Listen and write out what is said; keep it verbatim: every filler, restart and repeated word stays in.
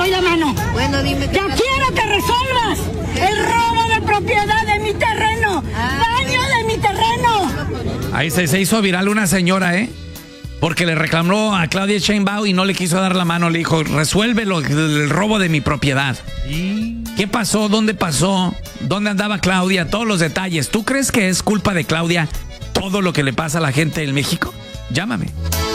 doy la mano. Bueno, dime. Ya quiero que resuelvas el robo de propiedad de mi terreno. Ah, Daño de mi terreno. Ahí se, se hizo viral una señora, ¿eh? Porque le reclamó a Claudia Sheinbaum y no le quiso dar la mano. Le dijo, resuelve lo, el robo de mi propiedad. ¿Y qué pasó? ¿Dónde pasó? ¿Dónde andaba Claudia? Todos los detalles. ¿Tú crees que es culpa de Claudia todo lo que le pasa a la gente en México? Llámame.